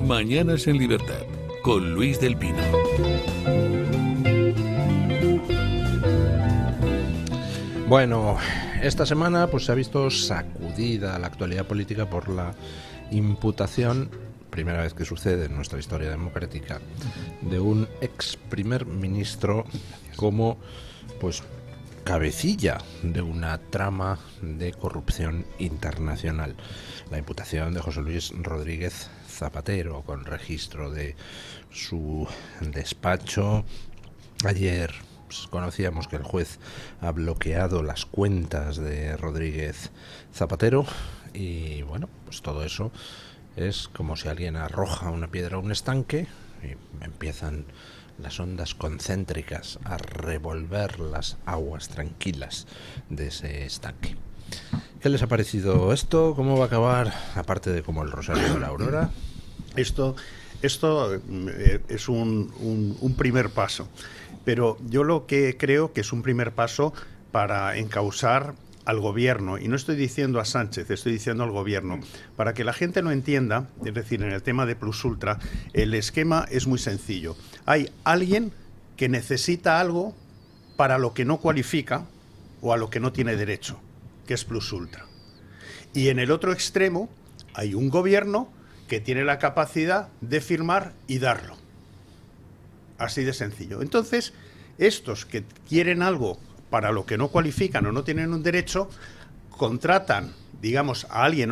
Mañanas en Libertad, con Luis del Pino. Bueno, esta semana pues se ha visto sacudida la actualidad política por la imputación, primera vez que sucede en nuestra historia democrática, de un ex primer ministro como pues cabecilla de una trama de corrupción internacional. La imputación de José Luis Rodríguez Zapatero, con registro de su despacho. Ayer conocíamos que el juez ha bloqueado las cuentas de Rodríguez Zapatero y bueno, pues todo eso es como si alguien arroja una piedra a un estanque y empiezan las ondas concéntricas a revolver las aguas tranquilas de ese estanque. ¿Qué les ha parecido esto? ¿Cómo va a acabar? Aparte de como el Rosario de la Aurora. Esto es un primer paso. Pero yo lo que creo que es un primer paso para encausar al gobierno, y no estoy diciendo a Sánchez, estoy diciendo al gobierno, para que la gente lo entienda. Es decir, en el tema de Plus Ultra, el esquema es muy sencillo. Hay alguien que necesita algo para lo que no cualifica o a lo que no tiene derecho, que es Plus Ultra. Y en el otro extremo hay un gobierno que tiene la capacidad de firmar y darlo. Así de sencillo. Entonces, estos que quieren algo para lo que no cualifican o no tienen un derecho, contratan, digamos, a alguien